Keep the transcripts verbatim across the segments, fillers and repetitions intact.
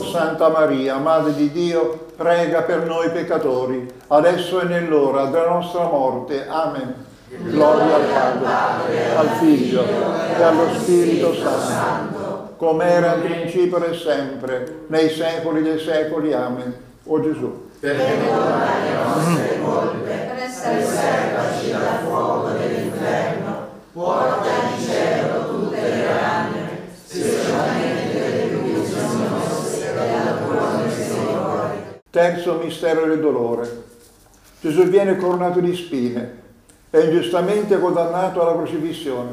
Santa Maria, Madre di Dio, prega per noi peccatori, adesso e nell'ora della nostra morte. Amen. Gloria al Padre, al Figlio e allo Spirito Santo, come era in principio e sempre, nei secoli dei secoli. Amen. O Gesù, perdona le nostre colpe, preservaci dal fuoco dell'inferno, porta in cielo tutte le anime, specialmente le più bisognose della tua misericordia. Terzo mistero del dolore. Gesù viene coronato di spine, è ingiustamente condannato alla crocifissione.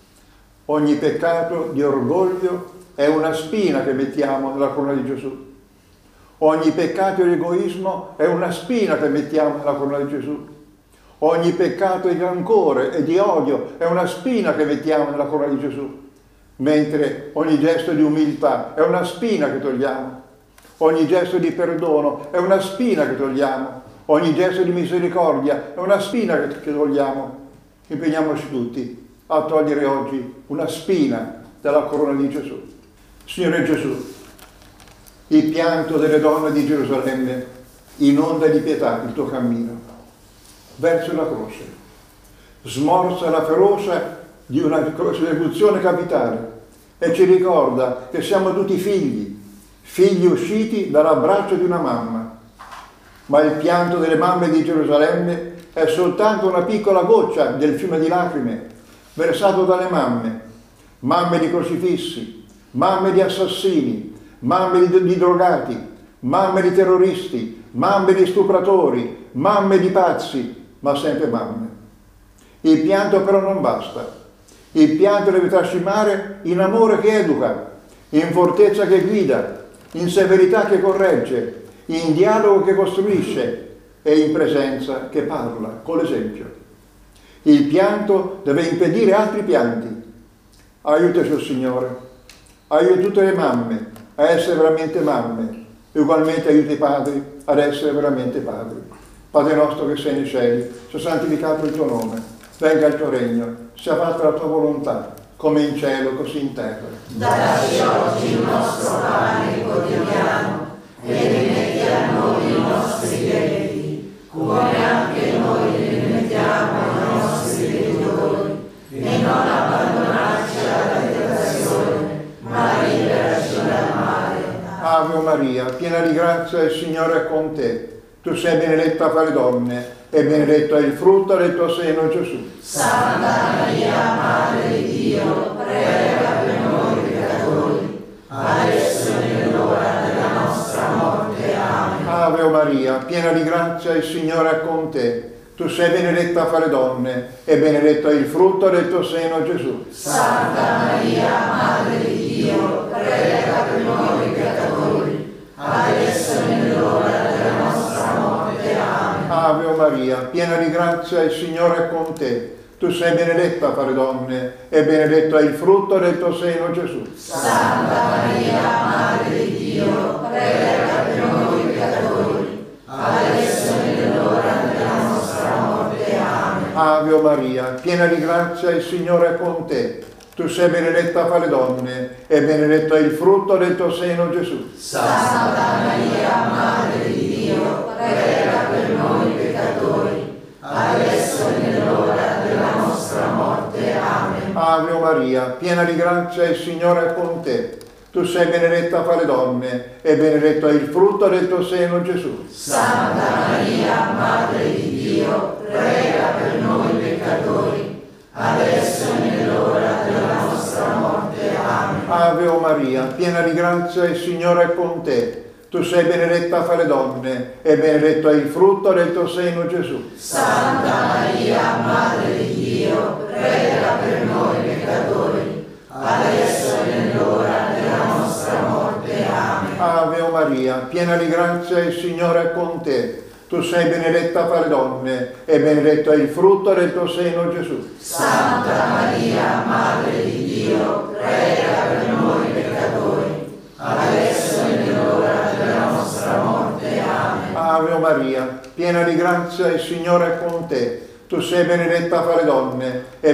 Ogni peccato di orgoglio è una spina che mettiamo nella corona di Gesù. Ogni peccato di egoismo è una spina che mettiamo nella corona di Gesù. Ogni peccato di rancore e di odio è una spina che mettiamo nella corona di Gesù. Mentre ogni gesto di umiltà è una spina che togliamo. Ogni gesto di perdono è una spina che togliamo. Ogni gesto di misericordia è una spina che, che togliamo. Impegniamoci tutti a togliere oggi una spina dalla corona di Gesù. Signore Gesù, il pianto delle donne di Gerusalemme inonda di pietà il tuo cammino verso la croce. Smorza la ferocia di una persecuzione capitale e ci ricorda che siamo tutti figli, figli usciti dall'abbraccio di una mamma. Ma il pianto delle mamme di Gerusalemme è soltanto una piccola goccia del fiume di lacrime versato dalle mamme, mamme di crocifissi, mamme di assassini, mamme di, di drogati, mamme di terroristi, mamme di stupratori, mamme di pazzi, ma sempre mamme. Il pianto però non basta. Il pianto deve trascimare in amore che educa, in fortezza che guida, in severità che corregge, in dialogo che costruisce e in presenza che parla, con l'esempio. Il pianto deve impedire altri pianti. Aiutaci, oh Signore. Aiuta tutte le mamme a essere veramente mamme e ugualmente aiuta i padri ad essere veramente padri. Padre nostro che sei nei cieli, sia santificato il tuo nome, venga il tuo regno, sia fatta la tua volontà, come in cielo così in terra. Dacci oggi il nostro pane quotidiano e rimetti a noi i nostri debiti, come anche noi li rimettiamo ai nostri debitori, e non abbandonarci alla tentazione, ma liberaci dal male. Ave Maria, piena di grazia, il Signore è con te. Tu sei benedetta fra le donne, e benedetto è il frutto del tuo seno, Gesù. Santa Maria, Madre di Dio, prega per noi peccatori, adesso e nell'ora della nostra morte. Amen. Ave Maria, piena di grazia, il Signore è con te. Tu sei benedetta fra le donne, e benedetto è il frutto del tuo seno, Gesù. Santa Maria, Madre di Dio, prega per noi peccatori, adesso e nell'ora della nostra morte. Amen. Ave Maria, piena di grazia, il Signore è con te. Tu sei benedetta fra le donne, e benedetto è il frutto del tuo seno, Gesù. Santa Maria, Madre di Dio, prega per noi peccatori, adesso e nell'ora della nostra morte. Amen. Ave Maria, piena di grazia, il Signore è con te. Tu sei benedetta fra le donne, e benedetto è il frutto del tuo seno, Gesù. Santa Maria, Madre di Dio, prega per noi peccatori, adesso e nell'ora della nostra morte. Amen. Ave Maria, piena di grazia, il Signore è con te. Tu sei benedetta fra le donne, e benedetto è il frutto del tuo seno, Gesù. Santa Maria, Madre di Dio, prega per noi peccatori, adesso e nell'ora della nostra morte. Amen. Ave Maria, piena di grazia, il Signore è con te. Tu sei benedetta fra le donne, e benedetto è il frutto del tuo seno, Gesù. Santa Maria, Madre di Dio, prega per noi peccatori, adesso e nell'ora della nostra morte. Amen. Ave Maria, piena di grazia, il Signore è con te. Tu sei benedetta fra le donne, e benedetto è il frutto del tuo seno, Gesù. Santa Maria, Madre di Dio, prega per noi peccatori, adesso e nell'ora della nostra morte. Amen. Ave Maria, piena di grazia, il Signore è con te. Tu sei benedetta fra le donne, e